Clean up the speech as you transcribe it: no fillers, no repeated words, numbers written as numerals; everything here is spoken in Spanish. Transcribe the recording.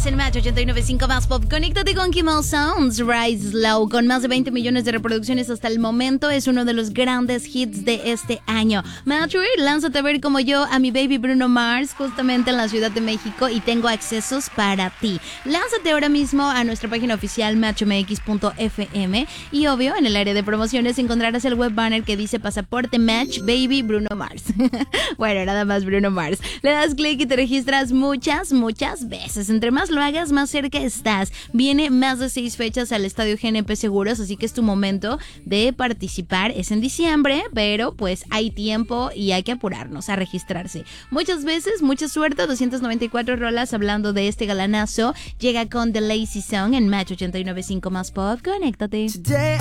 Mars en Match 89.5 Más Pop. Conéctate con Kimmel Sounds, Rise Slow. Con más de 20 millones de reproducciones hasta el momento, es uno de los grandes hits de este año. Match, lánzate a ver como yo a mi baby Bruno Mars, justamente en la Ciudad de México, y tengo accesos para ti. Lánzate ahora mismo a nuestra página oficial matchmx.fm y obvio, en el área de promociones encontrarás el web banner que dice Pasaporte Match Baby Bruno Mars. Bueno, nada más Bruno Mars. Le das clic y te registras muchas veces. Entre más lo hagas, más cerca estás. Viene más de 6 fechas al Estadio GNP Seguros, así que es tu momento de participar. Es en diciembre, pero pues hay tiempo y hay que apurarnos a registrarse. Muchas veces, mucha suerte. 294 rolas hablando de este galanazo. Llega con The Lazy Song en Match 89.5 Más Pop. Conéctate. Today